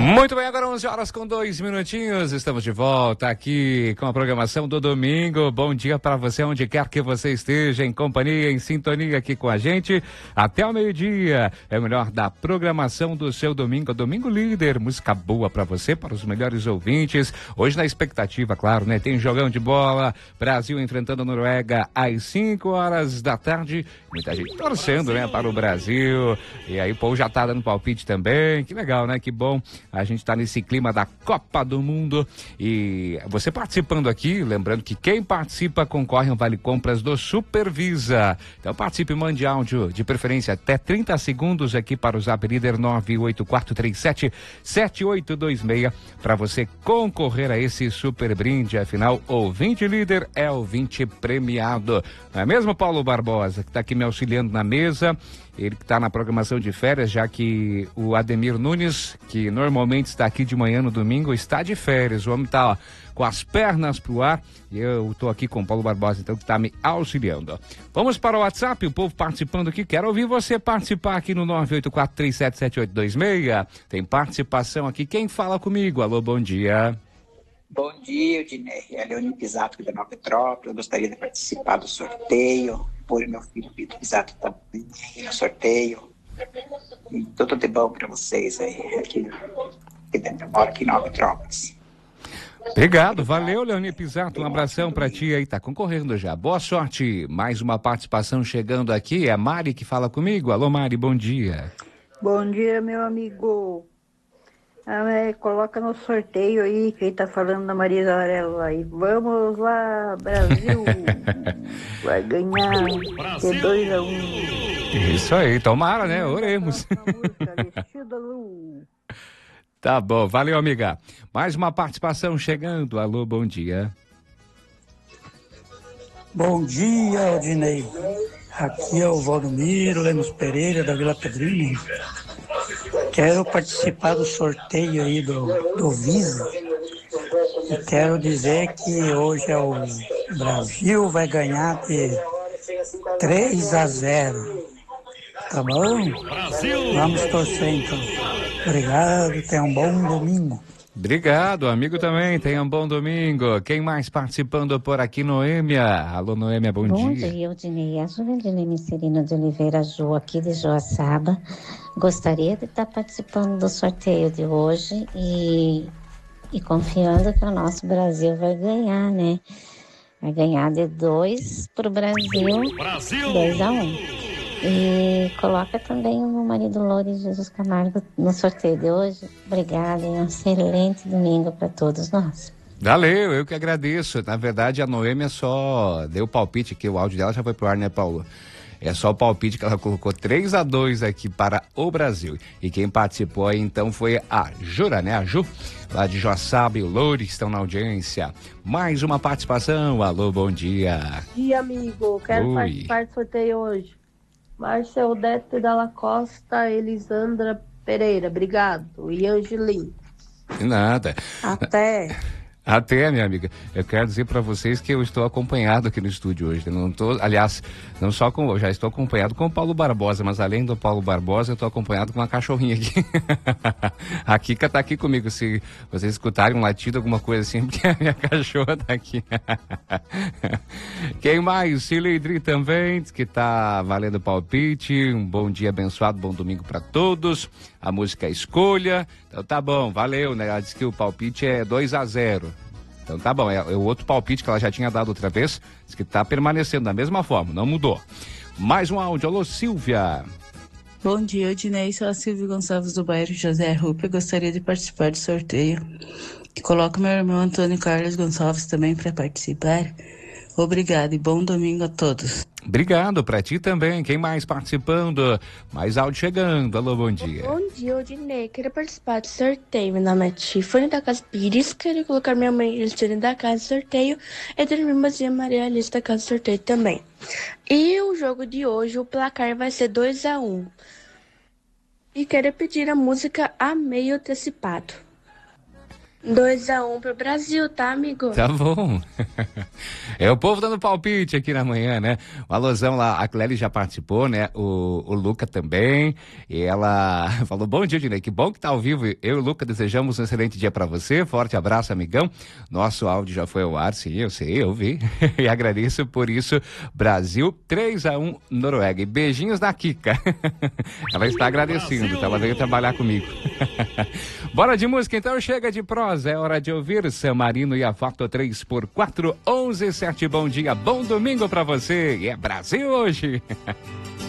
Muito bem, agora 11 horas com 2 minutinhos, estamos de volta aqui com a programação do domingo. Bom dia para você, onde quer que você esteja, em companhia, em sintonia aqui com a gente, até o meio-dia. É o melhor da programação do seu domingo, Domingo Líder, música boa para você, para os melhores ouvintes. Hoje na expectativa, claro, né? Tem jogão de bola, Brasil enfrentando a Noruega às 5 horas da tarde. Muita gente torcendo, né, para o Brasil. E aí o povo já tá dando palpite também. Que legal, né? Que bom. A gente está nesse clima da Copa do Mundo e você participando aqui, lembrando que quem participa concorre a um vale compras do Supervisa. Então participe, mande áudio, de preferência até 30 segundos aqui para o Zap Líder 984377826 para você concorrer a esse super brinde. Afinal, ouvinte líder é ouvinte premiado. Não é mesmo, Paulo Barbosa, que está aqui me auxiliando na mesa? Ele que está na programação de férias, já que o Ademir Nunes, que normalmente está aqui de manhã no domingo, está de férias. O homem está com as pernas pro ar e eu estou aqui com o Paulo Barbosa, então, que está me auxiliando. Vamos para o WhatsApp, o povo participando aqui. Quero ouvir você participar aqui no 984377826. Tem participação aqui. Quem fala comigo? Alô, bom dia. Bom dia, Odinei. É Leone Pisato da Nova Petrópolis. Eu gostaria de participar do sorteio. Por meu filho Vitor Pisato também no sorteio. E tudo de bom para vocês aí. Aqui dentro, eu moro aqui em Nova Petrópolis. Obrigado, valeu, Leone Pisato. Um abração para ti aí, tá concorrendo já. Boa sorte. Mais uma participação chegando aqui. É a Mari que fala comigo. Alô, Mari, bom dia. Bom dia, meu amigo. Coloca no sorteio aí, quem tá falando da Maria Varela aí. Vamos lá, Brasil. Vai ganhar de 2-1. Isso aí, tomara, né? Oremos. Tá bom, valeu, amiga. Mais uma participação chegando. Alô, bom dia. Bom dia, Odinei. Aqui é o Valdomiro Lemos Pereira, da Vila Pedrinho. Quero participar do sorteio aí do Visa. E quero dizer que hoje o Brasil vai ganhar de 3-0. Tá bom? Brasil! Vamos torcer então. Obrigado, tenha um bom domingo. Obrigado, amigo também, tenha um bom domingo. Quem mais participando por aqui, Noêmia? Alô, Noêmia, bom dia. Bom dia, Odinei. A Juvenile Micerino de Oliveira Ju, aqui de Joaçaba. Gostaria de estar participando do sorteio de hoje e confiando que o nosso Brasil vai ganhar, né? Vai ganhar de 2 para o Brasil, 2-1. E coloca também o meu marido Loures Jesus Camargo no sorteio de hoje. Obrigada e um excelente domingo para todos nós. Valeu, eu que agradeço. Na verdade, a Noêmia só deu palpite aqui, o áudio dela já foi pro ar, né, Paulo? É só o palpite que ela colocou 3-2 aqui para o Brasil. E quem participou aí então foi a Jura, né? A Ju, lá de Joaçaba, e o Loures estão na audiência. Mais uma participação. Alô, bom dia. Bom dia, amigo. Quero participar do sorteio hoje. Marcel Dete Dalla Costa, Elisandra Pereira, obrigado. E Angelim. De nada. Até. Até, minha amiga. Eu quero dizer para vocês que eu estou acompanhado aqui no estúdio hoje. Eu não tô, aliás, não só com, eu já estou acompanhado com o Paulo Barbosa, mas além do Paulo Barbosa, eu estou acompanhado com uma cachorrinha aqui. A Kika tá aqui comigo. Se vocês escutarem um latido, alguma coisa assim, porque a minha cachorra tá aqui. Quem mais? Cileidri também, que tá valendo palpite. Um bom dia abençoado, bom domingo para todos. A música Escolha. Então tá bom, valeu, né? Ela disse que o palpite é 2-0. Então tá bom, é o outro palpite que ela já tinha dado outra vez, diz que tá permanecendo da mesma forma, não mudou. Mais um áudio, alô Silvia. Bom dia, Odinei, sou a Silvia Gonçalves do bairro José Rupi, gostaria de participar do sorteio. Coloco meu irmão Antônio Carlos Gonçalves também para participar. Obrigado e bom domingo a todos. Obrigado, pra ti também. Quem mais participando? Mais áudio chegando. Alô, bom dia. Bom dia, Odinei. Quero participar do sorteio. Meu nome é Tiffany da Casa Pires. Quero colocar minha mãe Elisane da Casa do Sorteio e ter minha irmãzinha Maria Alice da Casa do Sorteio também. E o jogo de hoje, o placar vai ser 2-1. E quero pedir a música Amei Antecipado. 2-1 pro Brasil, tá, amigo? Tá bom. É o povo dando palpite aqui na manhã, né? O alusão lá, a Clélia já participou, né? O Luca também. E ela falou, bom dia, Dinei, que bom que tá ao vivo. Eu e o Luca desejamos um excelente dia pra você. Forte abraço, amigão. Nosso áudio já foi ao ar, sim, eu sei, eu vi. E agradeço por isso. Brasil 3-1 Noruega. E beijinhos da Kika. Ela está agradecendo, ela veio trabalhar comigo. Bora de música, então chega de prosa. É hora de ouvir San Marino e a Foto 3x4, 11:07. Bom dia, bom domingo pra você. E é Brasil hoje.